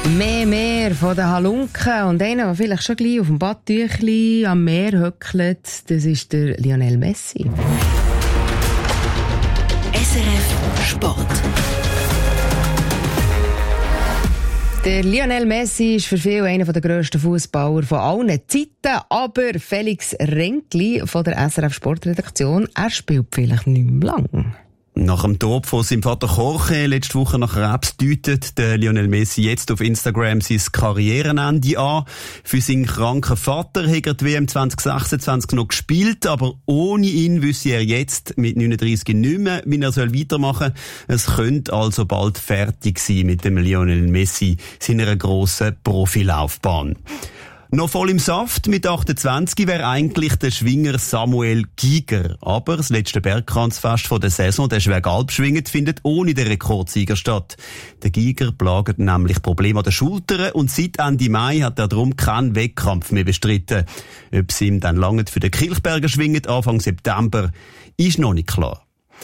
Mehr von den Halunken. Und einer, der vielleicht schon gleich auf dem Badtüchli am Meer höckelt, das ist der Lionel Messi. SRF Sport. Der Lionel Messi ist für viele einer der grössten Fußballer von allen Zeiten. Aber Felix Renkli von der SRF Sportredaktion, er spielt vielleicht nicht mehr lang. Nach dem Tod von seinem Vater Jorge letzte Woche nach Krebs deutet der Lionel Messi jetzt auf Instagram sein Karrierenende an. Für seinen kranken Vater hat er die WM 2026 noch gespielt, aber ohne ihn wüsste er jetzt mit 39 nicht mehr, wie er weitermachen soll. Es könnte also bald fertig sein mit dem Lionel Messi, seiner grossen Profilaufbahn. Noch voll im Saft mit 28 wäre eigentlich der Schwinger Samuel Giger. Aber das letzte Bergkranzfest der Saison, der Schwergalp schwingt, findet ohne den Rekordsieger statt. Der Giger plagt nämlich Probleme an den Schultern und seit Ende Mai hat er darum keinen Wettkampf mehr bestritten. Ob es ihm dann lange für den Kilchberger schwingt, Anfang September, ist noch nicht klar.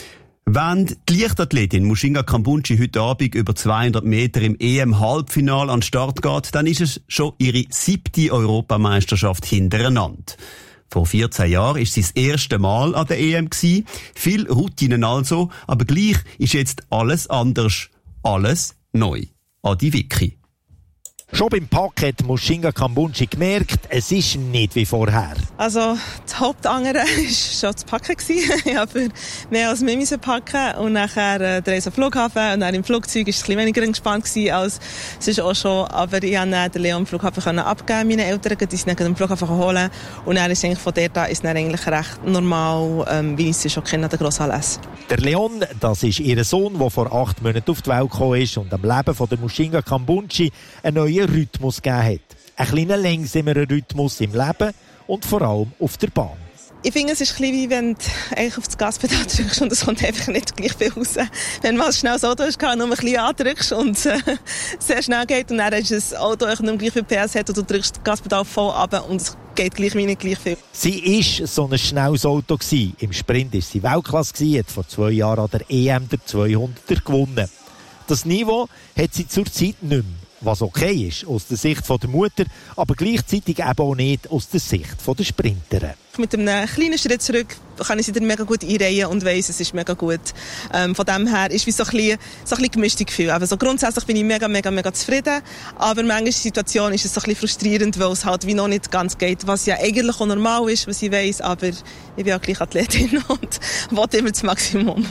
Wenn die Leichtathletin Mushinga Kambundji heute Abend über 200 Meter im EM-Halbfinale an den Start geht, dann ist es schon ihre 7. Europameisterschaft hintereinander. Vor 14 Jahren war sie das erste Mal an der EM gewesen. Viel Routinen also, aber gleich ist jetzt alles anders. Alles neu. Adi Vicky. Schon beim Pack hat Mushinga Kambundji gemerkt, es ist nicht wie vorher. Also, das Hauptangere war schon das Packen. Ich habe mehr als mehr packen und nachher der Reise am Flughafen und dann im Flugzeug war es ein bisschen weniger entspannt als sonst auch schon. Aber ich konnte den Leon am Flughafen abgeben, meine Eltern, die sind dann am Flughafen holen. Und dann ist eigentlich von der da ist dann eigentlich recht normal, wie ich sie schon kenne, der Grossanlass. Der Leon, das ist ihr Sohn, der vor 8 Monaten auf die Welt gekommen ist und am Leben von der Mushinga Kambundji einen neuen Rhythmus gegeben hat. Ein kleiner langsamerer Rhythmus im Leben und vor allem auf der Bahn. Ich finde, es ist ein bisschen wie wenn du eigentlich auf das Gaspedal drückst und es kommt einfach nicht gleich viel raus. Wenn man schnell das Auto hast, nur ein bisschen andrückst und sehr schnell geht und dann ist das Auto nicht mehr gleich viel PS hat und du drückst das Gaspedal voll runter und es geht gleich wie nicht gleich viel. Sie war so ein schnelles Auto gewesen. Im Sprint war sie Weltklasse gewesen, hat vor 2 Jahren an der EM der 200er gewonnen. Das Niveau hat sie zurzeit nicht mehr. Was okay ist aus der Sicht der Mutter, aber gleichzeitig eben auch nicht aus der Sicht der Sprinterin. Mit einem kleinen Schritt zurück kann ich sie dann mega gut einreihen und weiss, es ist mega gut. Von dem her ist wie so ein bisschen gemischtes Gefühl. Also grundsätzlich bin ich mega zufrieden, aber manchmal in der Situation ist es so ein bisschen frustrierend, weil es halt wie noch nicht ganz geht, was ja eigentlich auch normal ist, was ich weiss, aber ich bin auch gleich Athletin und will immer das Maximum.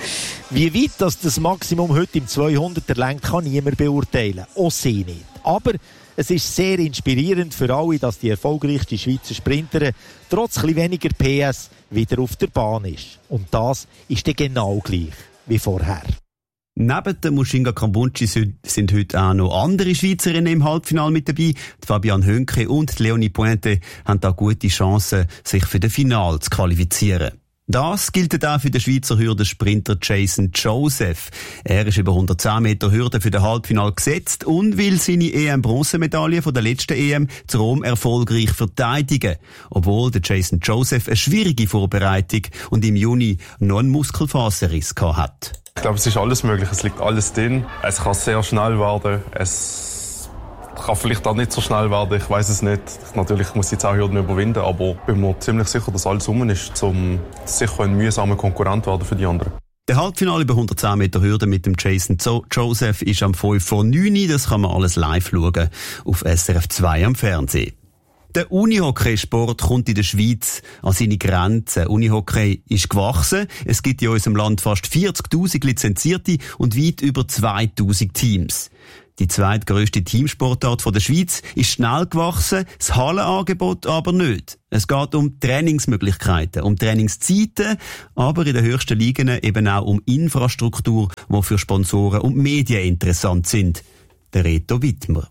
Wie weit das Maximum heute im 200er lenkt, kann niemand beurteilen, auch sie nicht. Aber es ist sehr inspirierend für alle, dass die erfolgreichste Schweizer Sprinterin trotz ein bisschen weniger PS wieder auf der Bahn ist. Und das ist dann genau gleich wie vorher. Neben der Mushinga Kambundji sind heute auch noch andere Schweizerinnen im Halbfinale mit dabei. Die Fabienne Hönke und die Leonie Pointe haben da gute Chancen, sich für das Finale zu qualifizieren. Das gilt auch für den Schweizer Hürdensprinter Jason Joseph. Er ist über 110 Meter Hürde für das Halbfinale gesetzt und will seine EM-Bronzemedaille von der letzten EM zu Rom erfolgreich verteidigen. Obwohl der Jason Joseph eine schwierige Vorbereitung und im Juni noch einen Muskelfaserriss hat. Ich glaube, es ist alles möglich. Es liegt alles drin. Es kann sehr schnell werden. Es kann vielleicht auch nicht so schnell werden, ich weiss es nicht. Natürlich muss ich jetzt auch Hürden überwinden, aber ich bin mir ziemlich sicher, dass alles rum ist, um sicher ein mühsamer Konkurrent werden für die anderen. Der Halbfinale über 110 Meter Hürde mit dem Jason Joseph ist am 5:09 Uhr. Das kann man alles live schauen auf SRF 2 am Fernsehen. Der Unihockeysport kommt in der Schweiz an seine Grenzen. Unihockey ist gewachsen. Es gibt in unserem Land fast 40.000 Lizenzierte und weit über 2.000 Teams. Die zweitgrösste Teamsportart der Schweiz ist schnell gewachsen, das Hallenangebot aber nicht. Es geht um Trainingsmöglichkeiten, um Trainingszeiten, aber in den höchsten Ligen eben auch um Infrastruktur, die für Sponsoren und Medien interessant sind. Der Reto Wittmer.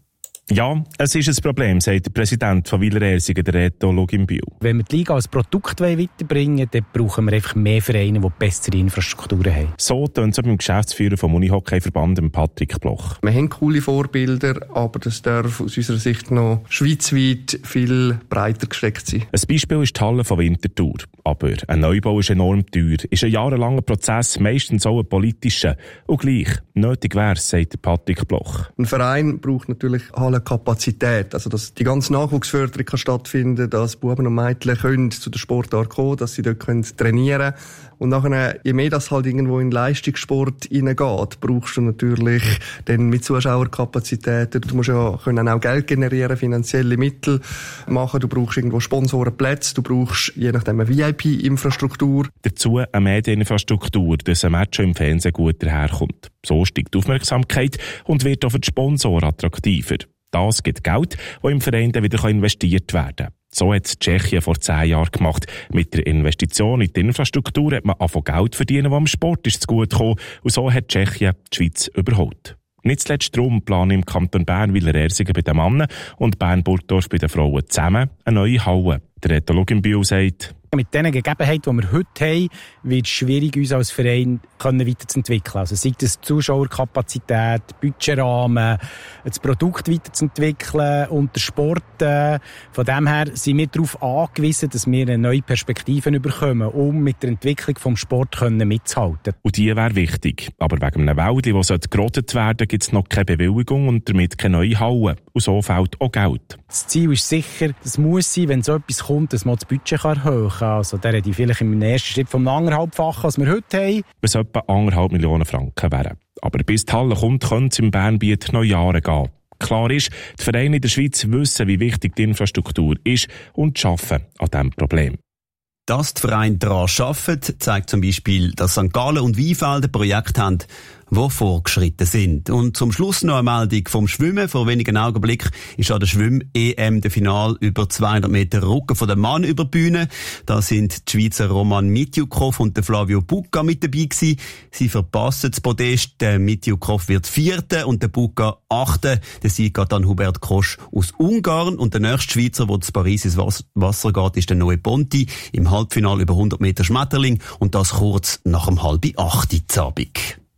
Ja, es ist ein Problem, sagt der Präsident von Wilerersigen, der Reto Luginbühl. Wenn wir die Liga als Produkt weiterbringen wollen, dann brauchen wir einfach mehr Vereine, die bessere Infrastrukturen haben. So tönt es beim Geschäftsführer vom Unihockeyverband, Patrick Bloch. Wir haben coole Vorbilder, aber das darf aus unserer Sicht noch schweizweit viel breiter gestreckt sein. Ein Beispiel ist die Halle von Winterthur. Aber ein Neubau ist enorm teuer, ist ein jahrelanger Prozess, meistens auch ein politischer. Und gleich, nötig wäre es, sagt Patrick Bloch. Ein Verein braucht natürlich Hallenkapazität, also dass die ganze Nachwuchsförderung kann stattfinden, dass Buben und Mädchen können zu der Sportart kommen, dass sie dort trainieren können. Und nachher, je mehr das halt irgendwo in Leistungssport hineingeht, brauchst du natürlich dann mit Zuschauerkapazitäten. Du musst ja können auch Geld generieren, finanzielle Mittel machen. Du brauchst irgendwo Sponsorenplätze. Du brauchst je nachdem eine VIP-Infrastruktur. Dazu eine Medieninfrastruktur, dass ein Match im Fernsehen gut daherkommt. So steigt die Aufmerksamkeit und wird auch für die Sponsoren attraktiver. Das gibt Geld, das im Verein dann wieder investiert werden kann. So hat es Tschechien vor 10 Jahren gemacht. Mit der Investition in die Infrastruktur hat man angefangen Geld verdienen, das am Sport ist zu gut gekommen. Und so hat Tschechien die Schweiz überholt. Nicht zuletzt darum planen im Kanton Bern Wilerersigen bei den Männern und Bern-Burgdorf bei den Frauen zusammen eine neue Halle. Der Reto Luginbühl sagt: Mit den Gegebenheiten, die wir heute haben, wird es schwierig, uns als Verein weiterzuentwickeln. Also sei das Zuschauerkapazität, Budgetrahmen, das Produkt weiterzuentwickeln und der Sport. Von dem her sind wir darauf angewiesen, dass wir eine neue Perspektive bekommen, um mit der Entwicklung des Sports mitzuhalten. Und die wäre wichtig. Aber wegen einem Wäldli, das gerodet werden sollte, gibt es noch keine Bewilligung und damit keine neue Halle. Und so fehlt auch Geld. Das Ziel ist sicher, es muss sein, wenn so etwas kommt, dass man das Budget erhöhen kann. Also der hätte vielleicht im ersten Schritt vom 1,5-fachen, was wir heute haben. Was etwa 1,5 Millionen Franken wären. Aber bis die Halle kommt, könnte es im Bernbiet noch Jahre gehen. Klar ist, die Vereine in der Schweiz wissen, wie wichtig die Infrastruktur ist und arbeiten an diesem Problem. Dass die Vereine daran arbeiten, zeigt zum Beispiel, dass St. Gallen und Weinfelden ein Projekt haben, die vorgeschritten sind. Und zum Schluss noch eine Meldung vom Schwimmen. Vor wenigen Augenblicken ist an der Schwimm-EM der Final über 200 Meter Rücken von dem Mann über die Bühne. Da sind die Schweizer Roman Mitjukov und der Flavio Bucca mit dabei gewesen. Sie verpassen das Podest. Der Mitjukov wird 4. und der Bucca 8. Der Sieg geht dann Hubert Kosch aus Ungarn. Und der nächste Schweizer, der zu Paris ins Wasser geht, ist der Noe Ponti im Halbfinale über 100 Meter Schmetterling. Und das kurz nach dem 7:30 Abend.